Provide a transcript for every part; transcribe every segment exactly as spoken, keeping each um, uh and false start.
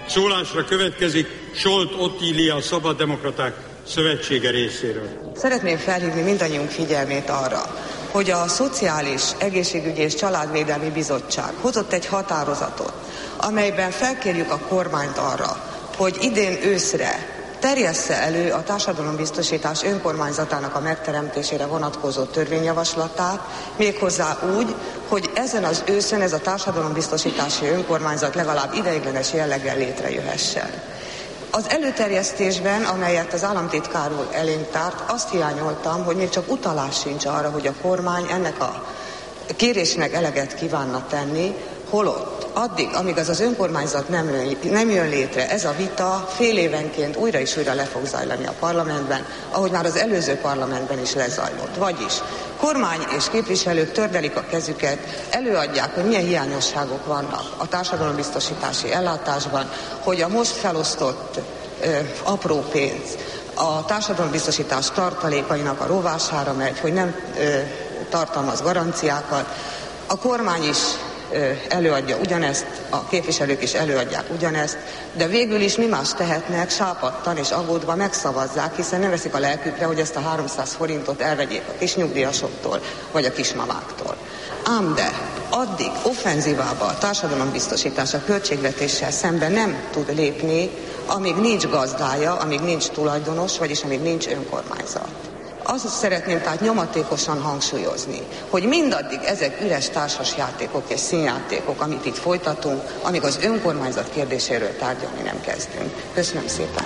Szólásra következik Solt Ottília Szabaddemokraták Szövetsége részéről. Szeretném felhívni mindannyiunk figyelmét arra, hogy a Szociális, Egészségügyi és Családvédelmi Bizottság hozott egy határozatot, amelyben felkérjük a kormányt arra, hogy idén őszre terjessze elő a társadalombiztosítás önkormányzatának a megteremtésére vonatkozó törvényjavaslatát, méghozzá úgy, hogy ezen az őszön ez a társadalombiztosítási önkormányzat legalább ideiglenes jelleggel létrejöhessen. Az előterjesztésben, amelyet az államtitkár úr elénk tárt, azt hiányoltam, hogy még csak utalás sincs arra, hogy a kormány ennek a kérésnek eleget kívánna tenni, holott addig, amíg az az önkormányzat nem, nem jön létre, ez a vita fél évenként újra és újra le fog zajlani a parlamentben, ahogy már az előző parlamentben is lezajlott. Vagyis kormány és képviselők tördelik a kezüket, előadják, hogy milyen hiányosságok vannak a társadalombiztosítási ellátásban, hogy a most felosztott ö, apró pénz a társadalombiztosítás tartalékainak a rovására megy, hogy nem ö, tartalmaz garanciákat. A kormány is előadja ugyanezt, a képviselők is előadják ugyanezt, de végül is mi más tehetnek, sápadtan és aggódva megszavazzák, hiszen nem veszik a lelkükre, hogy ezt a háromszáz forintot elvegyék a kisnyugdíjasoktól, vagy a kismamáktól. Ám de addig offenzívába a társadalombiztosítás a költségvetéssel szemben nem tud lépni, amíg nincs gazdája, amíg nincs tulajdonos, vagyis amíg nincs önkormányzat. Azt szeretném tehát nyomatékosan hangsúlyozni, hogy mindaddig ezek üres társasjátékok és színjátékok, amit itt folytatunk, amíg az önkormányzat kérdéséről tárgyalni nem kezdünk. Köszönöm szépen!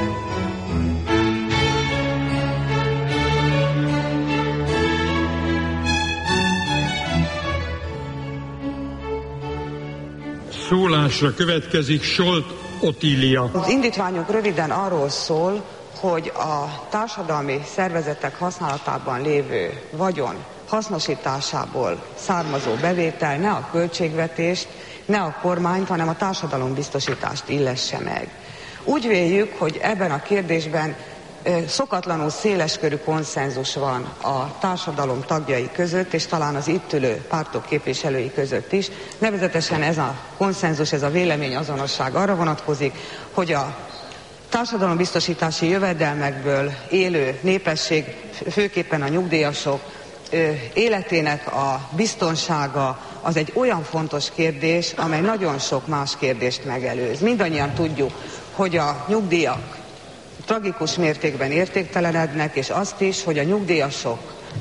Szólásra következik Solt Ottília. Az indítványunk röviden arról szól, hogy a társadalmi szervezetek használatában lévő vagyon hasznosításából származó bevétel ne a költségvetést, ne a kormányt, hanem a társadalombiztosítást illesse meg. Úgy véljük, hogy ebben a kérdésben szokatlanul széleskörű konszenzus van a társadalom tagjai között, és talán az itt ülő pártok képviselői között is. Nevezetesen ez a konszenzus, ez a véleményazonosság arra vonatkozik, hogy a társadalombiztosítási jövedelmekből élő népesség, főképpen a nyugdíjasok életének a biztonsága az egy olyan fontos kérdés, amely nagyon sok más kérdést megelőz. Mindannyian tudjuk, hogy a nyugdíjak tragikus mértékben értéktelenednek, és azt is, hogy a nyugdíjasok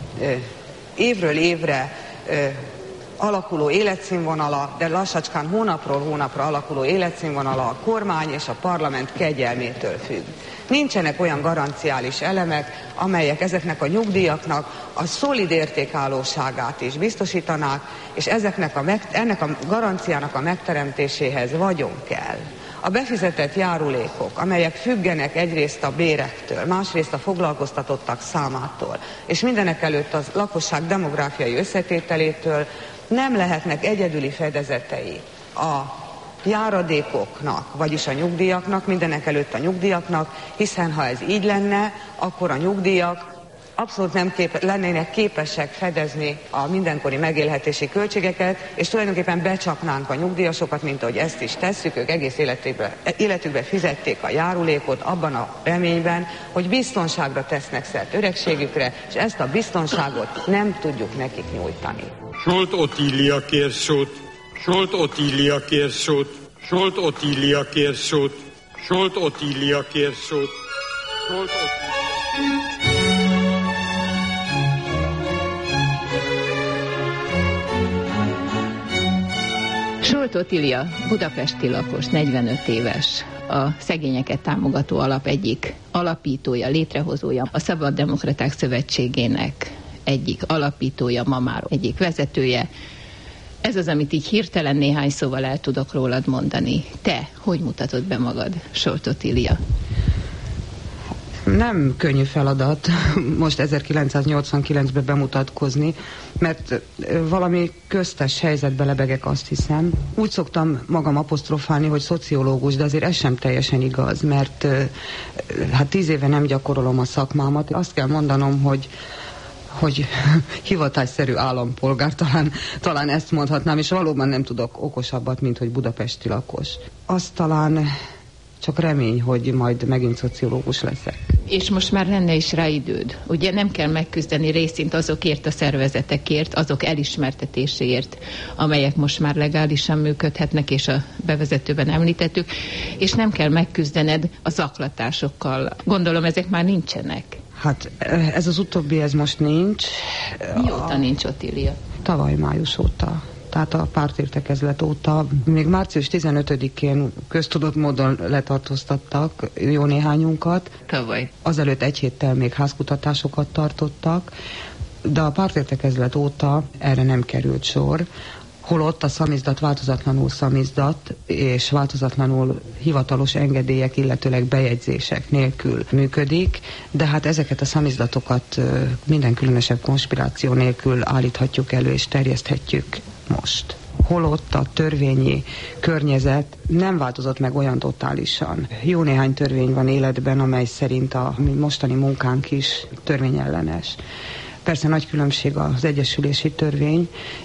évről évre alakuló életszínvonala, de lassacskán hónapról hónapra alakuló életszínvonala a kormány és a parlament kegyelmétől függ. Nincsenek olyan garanciális elemek, amelyek ezeknek a nyugdíjaknak a szolid értékállóságát is biztosítanák, és ezeknek a meg, ennek a garanciának a megteremtéséhez vagyon kell. A befizetett járulékok, amelyek függenek egyrészt a bérektől, másrészt a foglalkoztatottak számától, és mindenekelőtt a lakosság demográfiai összetételétől, nem lehetnek egyedüli fedezetei a járadékoknak, vagyis a nyugdíjaknak, mindenekelőtt a nyugdíjaknak, hiszen ha ez így lenne, akkor a nyugdíjak abszolút nem kép- lennének képesek fedezni a mindenkori megélhetési költségeket, és tulajdonképpen becsapnánk a nyugdíjasokat, mint ahogy ezt is tesszük, ők egész életükbe, életükbe fizették a járulékot abban a reményben, hogy biztonságra tesznek szert öregségükre, és ezt a biztonságot nem tudjuk nekik nyújtani. Solt Ottília kér szót. Solt Ottília kér szót. Solt Ottília kér szót. Solt Ottília kér szót. Solt Ottília. Solt Ottília budapesti lakos, negyvenöt éves, a Szegényeket Támogató Alap egyik alapítója, létrehozója, a Szabaddemokraták Szövetségének egyik alapítója, ma már egyik vezetője. Ez az, amit így hirtelen néhány szóval el tudok rólad mondani. Te hogy mutatod be magad, Solt Ottília? Nem könnyű feladat most ezerkilencszáznyolcvankilencben bemutatkozni, mert valami köztes helyzetbe lebegek, azt hiszem. Úgy szoktam magam apostrofálni, hogy szociológus, de azért ez sem teljesen igaz, mert hát tíz éve nem gyakorolom a szakmámat. Azt kell mondanom, hogy hogy hivatásszerű állampolgár, talán, talán ezt mondhatnám, és valóban nem tudok okosabbat, mint hogy budapesti lakos. Az talán csak remény, hogy majd megint szociológus leszek. És most már lenne is rá időd. Ugye nem kell megküzdeni részint azokért a szervezetekért, azok elismertetéséért, amelyek most már legálisan működhetnek, és a bevezetőben említettük, és nem kell megküzdened a zaklatásokkal. Gondolom, ezek már nincsenek. Hát ez az utóbbi, ez most nincs. Mióta a... nincs, Otília? Tavaly május óta. Tehát a pártértekezlet óta, még március tizenötödikén köztudott módon letartóztattak jó néhányunkat. Tavaly. Azelőtt egy héttel még házkutatásokat tartottak, de a pártértekezlet óta erre nem került sor. Holott a szamizdat változatlanul szamizdat, és változatlanul hivatalos engedélyek, illetőleg bejegyzések nélkül működik, de hát ezeket a szamizdatokat minden különösebb konspiráció nélkül állíthatjuk elő és terjeszthetjük most. Holott a törvényi környezet nem változott meg olyan totálisan. Jó néhány törvény van életben, amely szerint a mi mostani munkánk is törvényellenes. Persze nagy különbség az egyesülési törvény,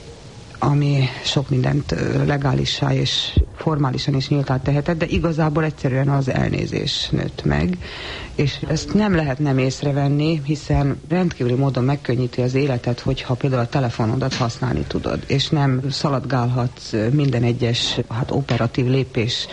ami sok mindent legálissá és formálisan is nyíltá tehetett, de igazából egyszerűen az elnézés nőtt meg, és ezt nem lehet nem észrevenni, hiszen rendkívüli módon megkönnyíti az életet, hogyha például a telefonodat használni tudod, és nem szaladgálhatsz minden egyes hát, operatív lépés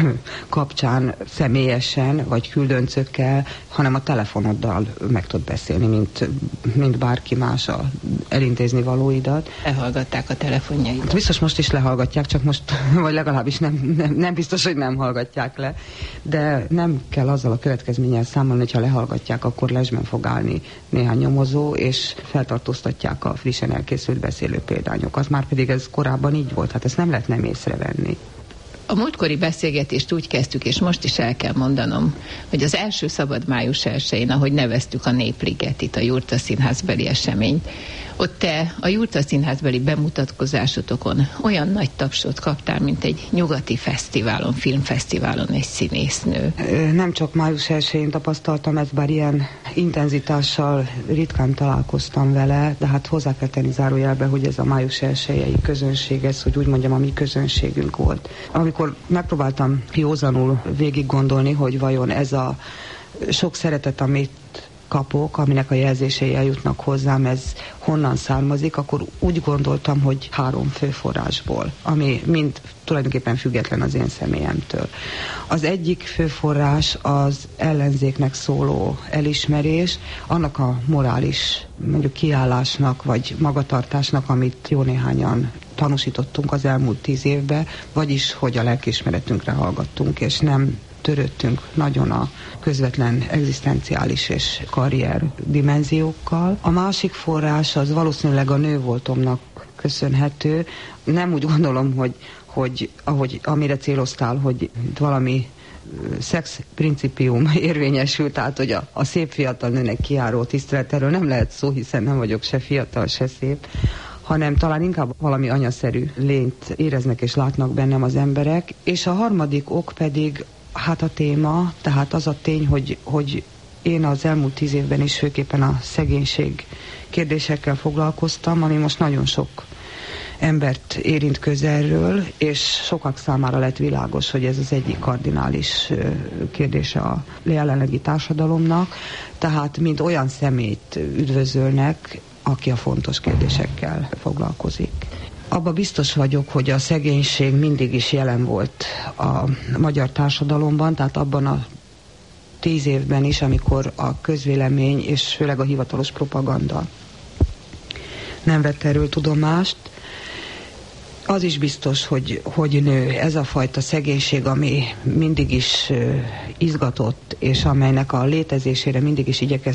kapcsán személyesen, vagy küldöncökkel, hanem a telefonoddal meg tudod beszélni, mint, mint bárki más a elintézni valóidat. Lehallgatták a telefonjaidat. Biztos most is lehallgatják, csak most, vagy legalábbis nem, nem, nem biztos, hogy nem hallgatják le, de nem kell azzal a következménnyel számolni, hogyha lehallgatják, akkor lesben fog állni néhány nyomozó, és feltartóztatják a frissen elkészült beszélő példányokat. Már pedig ez korábban így volt, hát ezt nem lehet nem észrevenni. A múltkori beszélgetést úgy kezdtük, és most is el kell mondanom, hogy az első szabad május elsején, ahogy neveztük a Népligetit, a Jurta Színházbeli eseményt, ott te a Jurta Színházbeli bemutatkozásotokon olyan nagy tapsot kaptál, mint egy nyugati fesztiválon, filmfesztiválon egy színésznő. Nem csak május elsején tapasztaltam ezt, bár ilyen intenzitással ritkán találkoztam vele, de hát hozzá kell tenni zárójelbe, hogy ez a május elsejei közönség, ez, hogy úgy mondjam, a mi közönségünk volt. Amikor megpróbáltam józanul végig gondolni, hogy vajon ez a sok szeretet, amit kapok, aminek a jelzései eljutnak hozzám, ez honnan származik, akkor úgy gondoltam, hogy három fő forrásból, ami mind tulajdonképpen független az én személyemtől. Az egyik fő forrás az ellenzéknek szóló elismerés, annak a morális, mondjuk kiállásnak, vagy magatartásnak, amit jó néhányan tanúsítottunk az elmúlt tíz évben, vagyis, hogy a lelkiismeretünkre hallgattunk, és nem törődtünk nagyon a közvetlen egzisztenciális és karrier dimenziókkal. A másik forrás az valószínűleg a nővoltomnak köszönhető. Nem úgy gondolom, hogy, hogy ahogy, amire céloztál, hogy valami szex principium érvényesült, tehát hogy a, a szép fiatal nőnek kijáró tisztelet, erről nem lehet szó, hiszen nem vagyok se fiatal, se szép, hanem talán inkább valami anyaszerű lényt éreznek és látnak bennem az emberek. És a harmadik ok pedig hát a téma, tehát az a tény, hogy, hogy én az elmúlt tíz évben is főképpen a szegénység kérdésekkel foglalkoztam, ami most nagyon sok embert érint közelről, és sokak számára lett világos, hogy ez az egyik kardinális kérdése a jelenlegi társadalomnak, tehát mind olyan személyt üdvözölnek, aki a fontos kérdésekkel foglalkozik. Abba biztos vagyok, hogy a szegénység mindig is jelen volt a magyar társadalomban, tehát abban a tíz évben is, amikor a közvélemény és főleg a hivatalos propaganda nem vett erről tudomást. Az is biztos, hogy, hogy nő ez a fajta szegénység, ami mindig is izgatott, és amelynek a létezésére mindig is igyekeztünk